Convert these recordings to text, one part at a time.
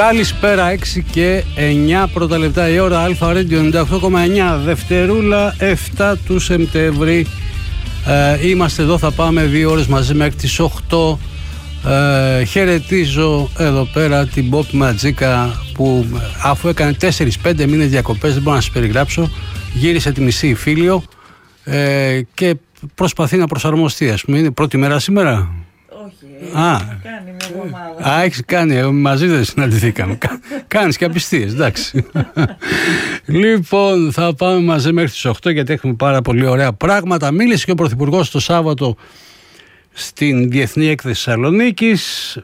Καλησπέρα, 6 και 9 πρώτα λεπτά η ώρα. Αλφα Radio 98,9, Δευτερούλα 7 του Σεπτέμβρη. Είμαστε εδώ, θα πάμε 2 ώρες μαζί μέχρι τις 8. Χαιρετίζω εδώ πέρα την Bob Ματζίκα που αφού έκανε 4-5 μήνες διακοπές, δεν μπορώ να σας περιγράψω, γύρισε τη μισή Φίλιο και προσπαθεί να προσαρμοστεί. Ας πούμε, είναι πρώτη μέρα σήμερα. Όχι, κάνει μια εβδομάδα. Έχεις κάνει, μαζί δεν συναντηθήκαμε. Κάνεις και απιστίες, εντάξει. Λοιπόν, θα πάμε μαζί μέχρι τις 8 γιατί έχουμε πάρα πολύ ωραία πράγματα. Μίλησε και ο Πρωθυπουργός το Σάββατο στην Διεθνή Έκθεση Θεσσαλονίκης,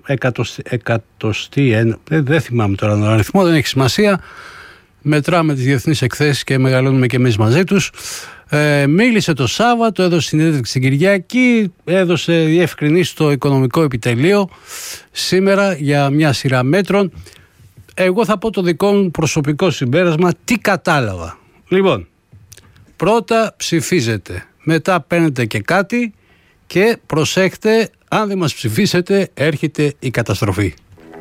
δεν θυμάμαι τώρα τον αριθμό, δεν έχει σημασία. Μετράμε τις διεθνείς εκθέσεις και μεγαλώνουμε και εμείς μαζί τους. Μίλησε το Σάββατο, έδωσε συνέντευξη στην Κυριακή, έδωσε διευκρινήσεις στο Οικονομικό Επιτελείο σήμερα για μια σειρά μέτρων. Εγώ θα πω το δικό μου προσωπικό συμπέρασμα, τι κατάλαβα. Λοιπόν, πρώτα ψηφίζετε, μετά παίρνετε και κάτι και προσέχτε, αν δεν μας ψηφίσετε έρχεται η καταστροφή.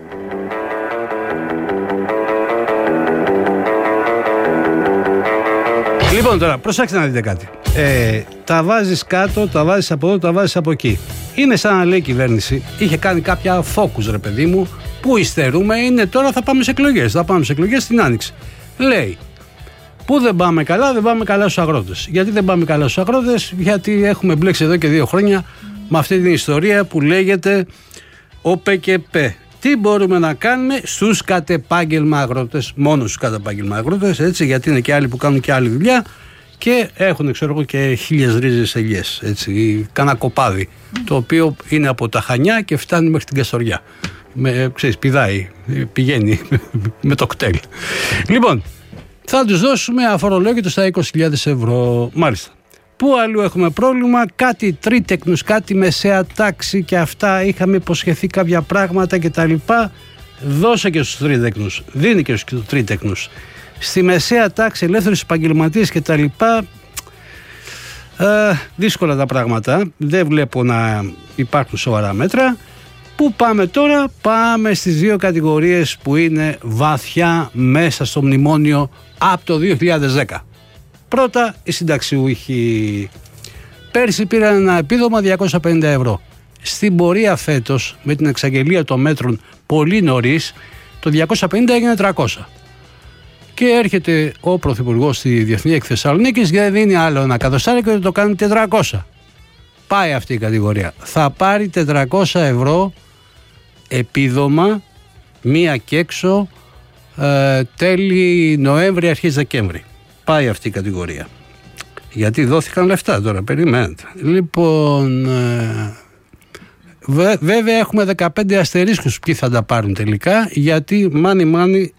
Λοιπόν, τώρα προσέξτε να δείτε κάτι. Τα βάζεις κάτω, τα βάζεις από εδώ, τα βάζεις από εκεί. Είναι σαν να λέει η κυβέρνηση, είχε κάνει κάποια focus ρε παιδί μου, που υστερούμε, είναι τώρα θα πάμε σε εκλογές. Θα πάμε σε εκλογές στην Άνοιξη. Λέει, πού δεν πάμε καλά, δεν πάμε καλά στους αγρότες. Γιατί δεν πάμε καλά στους αγρότες, γιατί έχουμε μπλέξει εδώ και 2 χρόνια με αυτή την ιστορία που λέγεται ΟΠΕΚΕΠΕ. Τι μπορούμε να κάνουμε στους κατεπάγγελμα αγρότες, μόνο στους κατεπάγγελμα αγρότες, έτσι, γιατί είναι και άλλοι που κάνουν και άλλη δουλειά και έχουν, ξέρω εγώ, και 1000 ρίζες ελιές, έτσι, κάνα κοπάδι, το οποίο είναι από τα Χανιά και φτάνει μέχρι την Καστοριά. Ξέρεις, πηδάει, πηγαίνει με το κτέλ. Λοιπόν, θα τους δώσουμε αφορολόγητο στα 20.000 ευρώ. Μάλιστα. Πού αλλού έχουμε πρόβλημα, κάτι τρίτεκνους, κάτι μεσαία τάξη και αυτά, είχαμε υποσχεθεί κάποια πράγματα και τα λοιπά. Δώσε και στους τρίτεκνους, δίνει και στους τρίτεκνους. Στη μεσαία τάξη, ελεύθερους επαγγελματίες και τα λοιπά, δύσκολα τα πράγματα, δεν βλέπω να υπάρχουν σοβαρά μέτρα. Πού πάμε τώρα, πάμε στις 2 κατηγορίες που είναι βαθιά μέσα στο μνημόνιο από το 2010. Πρώτα, οι συνταξιούχοι. Πέρσι πήραν ένα επίδομα 250 ευρώ. Στην πορεία φέτος, με την εξαγγελία των μέτρων πολύ νωρίς, το 250 έγινε 300. Και έρχεται ο Πρωθυπουργός στη Διεθνή Έκθεση Θεσσαλονίκης και δίνει άλλο ένα εκατοστάρικο και το κάνει 400. Πάει αυτή η κατηγορία. Θα πάρει 400 ευρώ επίδομα, μία και έξω, τέλη Νοέμβρη, αρχές Δεκέμβρη. Πάει αυτή η κατηγορία. Γιατί δόθηκαν λεφτά τώρα, περιμένετε. Λοιπόν, βέβαια έχουμε 15 αστερίσκους ποιοι θα τα πάρουν τελικά, γιατί μάνι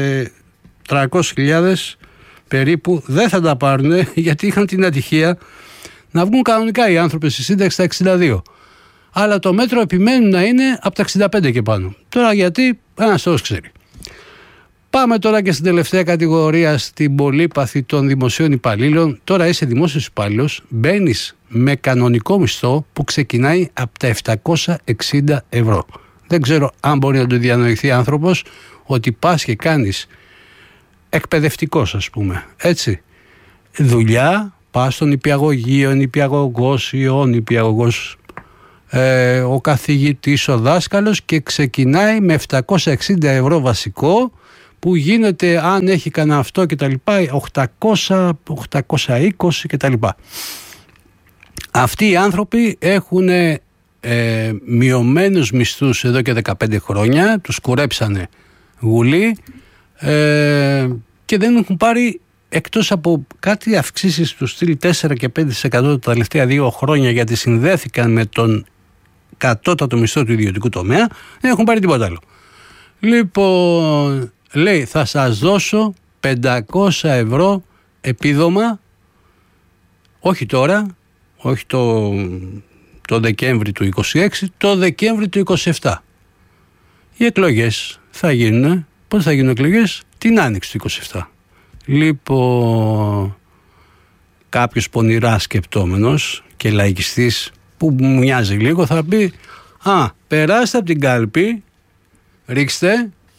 300.000 περίπου δεν θα τα πάρουν, γιατί είχαν την ατυχία να βγουν κανονικά οι άνθρωποι στη σύνταξη στα 62. Αλλά το μέτρο επιμένουν να είναι από τα 65 και πάνω. Τώρα γιατί, ένας todos ξέρει. Πάμε τώρα και στην τελευταία κατηγορία, στην πολύπαθη των δημοσίων υπαλλήλων. Τώρα είσαι δημόσιος υπάλληλος, μπαίνεις με κανονικό μισθό που ξεκινάει από τα 760 ευρώ. Δεν ξέρω αν μπορεί να το διανοηθεί άνθρωπος ότι πας και κάνεις εκπαιδευτικός, ας πούμε, έτσι. Δουλειά, πας στον νηπιαγωγείο, νηπιαγωγός ή ο νηπιαγωγός, ο καθηγητής, ο δάσκαλος και ξεκινάει με 760 ευρώ βασικό, που γίνεται, αν έχει κανένα αυτό και τα λοιπά, 800, 820 και τα λοιπά. Αυτοί οι άνθρωποι έχουν μειωμένους μισθούς εδώ και 15 χρόνια, τους κουρέψανε γουλή και δεν έχουν πάρει, εκτός από κάτι αυξήσεις του στυλ 4 και 5% τα τελευταία 2 χρόνια, γιατί συνδέθηκαν με τον κατώτατο μισθό του ιδιωτικού τομέα, δεν έχουν πάρει τίποτα άλλο. Λοιπόν, λέει, θα σας δώσω 500 ευρώ επίδομα, όχι τώρα, όχι το Δεκέμβρη του 26, το Δεκέμβρη του 27. Οι εκλογές θα γίνουν, πώς θα γίνουν εκλογές, την Άνοιξη του 27. Λοιπόν, κάποιος πονηρά σκεπτόμενος και λαϊκιστής που μου μοιάζει λίγο θα πει, περάστε από την κάλπη, ρίξτε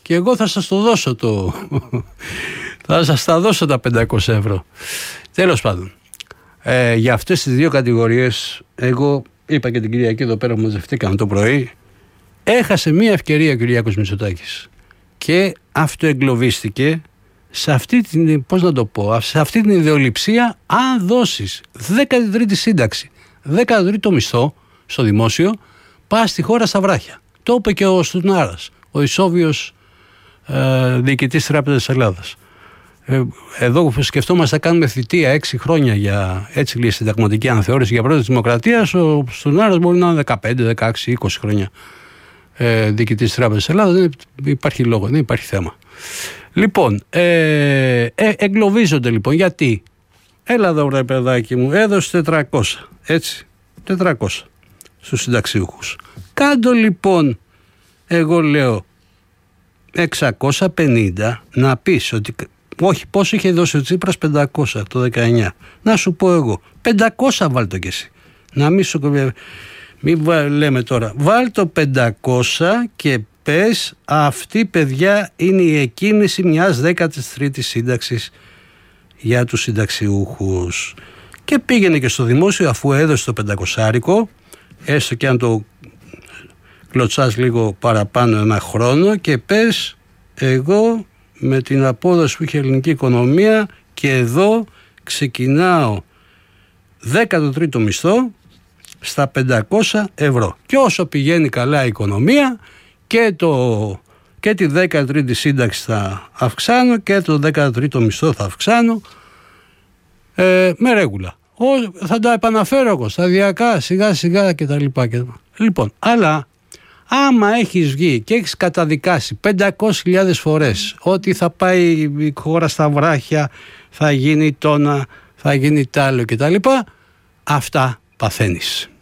και εγώ θα σας το δώσω θα σας τα δώσω τα 500 ευρώ. Τέλος πάντων, για αυτές τις δύο κατηγορίες, εγώ είπα και την Κυριακή εδώ πέρα που μαζευτήκαμε το πρωί, έχασε μία ευκαιρία ο Κυριάκος Μητσοτάκης και αυτοεγκλωβίστηκε σε αυτή την, πώς να το πω, σε αυτή την ιδεολειψία. Αν δώσεις 13η σύνταξη, 13ο μισθό στο δημόσιο, πας στη χώρα στα βράχια. Το είπε και ο Στουνάρας, ο ισόβιος διοικητής της Τράπεζας της Ελλάδας. Εδώ σκεφτόμαστε να κάνουμε θητεία 6 χρόνια για έτσι λίγη συνταγματική αναθεώρηση για πρόεδρο της Δημοκρατίας. Ο Στουνάρας μπορεί να είναι 15, 16, 20 χρόνια διοικητής της Τράπεζας της Ελλάδας. Δεν υπάρχει λόγο, δεν υπάρχει θέμα. Λοιπόν, εγκλωβίζονται λοιπόν. Γιατί? Έλα εδώ ρε παιδάκι μου, έδωσε 400, έτσι, 400 στους συνταξιούχους. Κάντο λοιπόν, εγώ λέω 650, να πεις ότι όχι, πόσο είχε δώσει ο Τσίπρας? 500 το 19. Να σου πω εγώ, 500 βάλ το κι εσύ. Να μην λέμε τώρα, βάλ το 500 και πες αυτή παιδιά είναι η εκκίνηση μιας 13ης σύνταξης για τους συνταξιούχους. Και πήγαινε και στο δημόσιο, αφού έδωσε το 500άρικο, έστω και αν το κλωτσάς λίγο παραπάνω ένα χρόνο, και πες εγώ με την απόδοση που είχε η ελληνική οικονομία και εδώ ξεκινάω 13ο μισθό στα 500 ευρώ. Και όσο πηγαίνει καλά η οικονομία και τη 13η σύνταξη θα αυξάνω και το 13ο μισθό θα αυξάνω με ρέγουλα. Θα τα επαναφέρω εγώ σταδιακά, σιγά σιγά κτλ. Λοιπόν, αλλά άμα έχεις βγει και έχεις καταδικάσει 500.000 φορές ότι θα πάει η χώρα στα βράχια, θα γίνει τόνα, θα γίνει τ' άλλο κτλ., αυτά παθαίνεις.